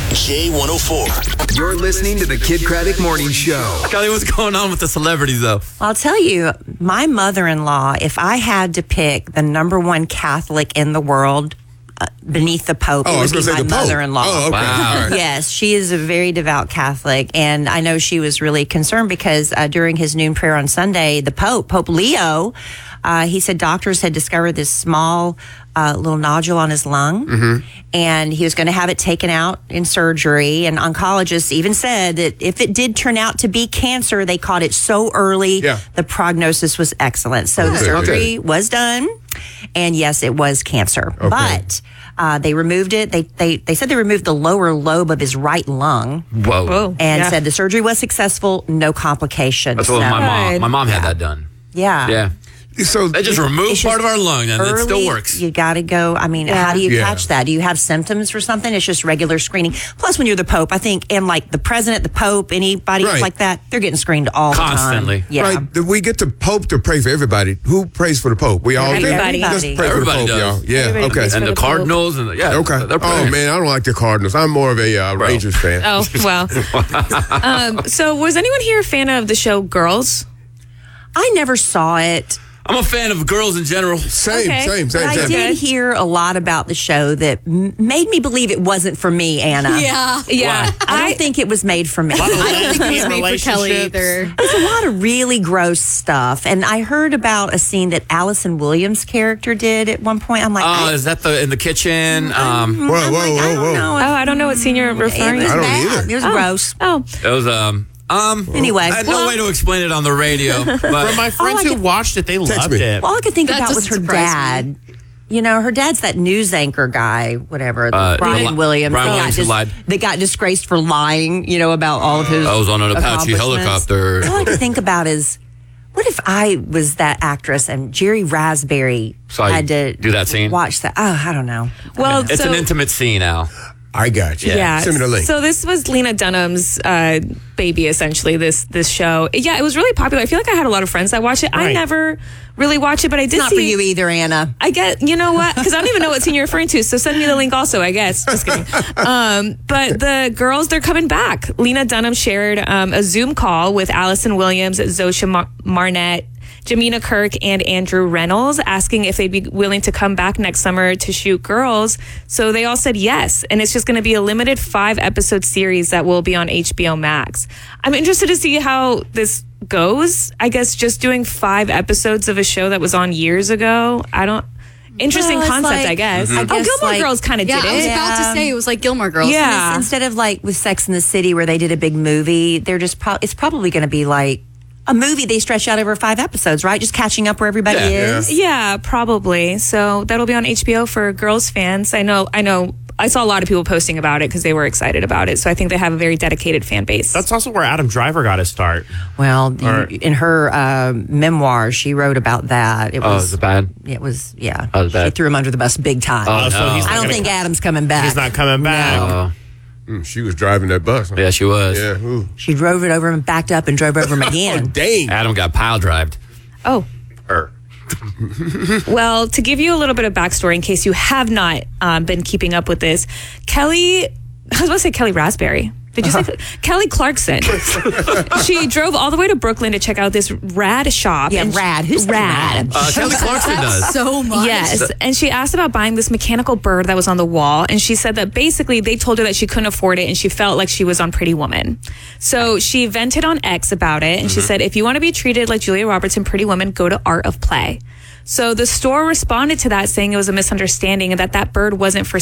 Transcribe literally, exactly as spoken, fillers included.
J one oh four. You're listening to the Kid Craddock Morning Show. Kelly, what's going on with the celebrities, though? I'll tell you, my mother-in-law, if I had to pick the number one Catholic in the world uh, beneath the Pope, Oh, it I was would going be to say my the Pope. mother-in-law. Oh, okay. Wow. All right. Yes, she is a very devout Catholic, and I know she was really concerned because uh, during his noon prayer on Sunday, the Pope, Pope Leo, uh, he said doctors had discovered this small uh, little nodule on his lung, Mm-hmm. and he was going to have it taken out in surgery. And oncologists even said that if it did turn out to be cancer, they caught it so early, Yeah. the prognosis was excellent. So the Okay, surgery okay. was done, and yes, it was cancer, but. Uh, they removed it. They, they they said they removed the lower lobe of his right lung, Whoa. Whoa. and Yeah. said the surgery was successful, no complications. That's what So, my mom, Good. my mom had that done. yeah, Yeah. So They just removed It's part just of our lung, and it early, still works. You got to go. I mean, how do you Yeah. catch that? Do you have symptoms or something? It's just regular screening. Plus, when you're the Pope, I think, and like the president, the Pope, anybody Right. like that, they're getting screened all Constantly. the time. Yeah. right, th- we get the Pope to pray for everybody. Who prays for the Pope? We all do? Everybody. Let's pray for the Everybody Pope, does. y'all. Yeah, Everybody okay. prays And for the the Pope. Cardinals, and the, yeah, Okay. they're Oh, praying. man, I don't like the Cardinals. I'm more of a uh, Rangers fan. Oh, well. um, so was anyone here a fan of the show Girls? I never saw it. I'm a fan of girls in general. Same, Okay. same, same, But I same. did hear a lot about the show that m- made me believe it wasn't for me, Anna. Yeah. Yeah. I don't think it was made for me. I don't think it was made for Kelly relationships. either. There's a lot of really gross stuff. And I heard about a scene that Allison Williams' character did at one point. I'm like, Oh, I, is that the in the kitchen? Um, Whoa, I'm whoa, like, whoa, I don't whoa. know. Oh, I don't know what scene you're It referring was to. I don't bad. either. It was gross. Oh, it was um um. Anyway. I had no Well- way to explain it on the radio. But From my friends I who could- watched it, they loved me. it. All I could think That about was her doesn't surprise dad. You know, her dad's that news anchor guy, whatever, Uh, Brian Eli- Williams. Brian that Williams got who lied. That got disgraced for lying, you know, about all of his I was on an Apache accomplishments. helicopter. All I could think about is, what if I was that actress and Jerry Raspberry So I had to do that scene? Watch that. Oh, I don't know. well, it's so, an intimate scene, Al. I got you. Yeah. Send me the link. So this was Lena Dunham's uh, baby, essentially. This this show. Yeah, it was really popular. I feel like I had a lot of friends that watched it. I Right. never really watched it, but I did It's not see. for you either, Anna. I get, you know what? Because I don't even know what scene you're referring to. So send me the link also, I guess. Just kidding. Um, but the girls, they're coming back. Lena Dunham shared um, a Zoom call with Allison Williams, Zosha Mar- Marnett, Jamina Kirk, and Andrew Reynolds, asking if they'd be willing to come back next summer to shoot Girls. So they all said yes. And it's just going to be a limited five episode series that will be on H B O Max. I'm interested to see how this goes. I guess just doing five episodes of a show that was on years ago. I don't. Interesting Well, it's concept, like- I guess. I Oh, guess, Gilmore like- Girls kind of Yeah, did I was it. about to say it was like Gilmore Girls. Yeah. Instead of like with Sex in the City where they did a big movie, they're just pro- it's probably going to be like a movie they stretch out over five episodes, right? Just catching up where everybody Yeah. is. Yeah, probably. So that'll be on H B O for Girls fans. I know. I know. I saw a lot of people posting about it because they were excited about it. So I think they have a very dedicated fan base. That's also where Adam Driver got his start. Well, you- Or- in her uh, memoir, she wrote about that. It Oh, was is it bad? It was yeah. Oh, it's she bad. threw him under the bus big time. Oh, so no. he's I not don't gonna- think Adam's coming back. He's not coming back. Oh, Mm, she was driving that bus. Huh? yeah, she was. Yeah. Ooh. She drove it over him, backed up, and drove over him Oh, again. dang. Adam got pile drived. Oh. Her. Well, to give you a little bit of backstory in case you have not um, been keeping up with this, Kelly, I was about to say Kelly Raspberry. Did you say Kelly Clarkson? She drove all the way to Brooklyn to check out this rad shop. Yeah, and rad. Who's rad? Uh, Kelly Clarkson does. So much. Yes. And she asked about buying this mechanical bird that was on the wall. And she said that basically they told her that she couldn't afford it and she felt like she was on Pretty Woman. So she vented on X about it. And she said, if you want to be treated like Julia Roberts in Pretty Woman, go to Art of Play. So the store responded to that saying it was a misunderstanding and that that bird wasn't for